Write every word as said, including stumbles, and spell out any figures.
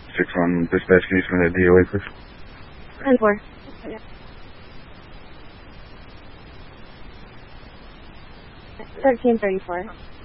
six one, dispatch, can you send that D O A, please? ten four. thirteen thirty-four.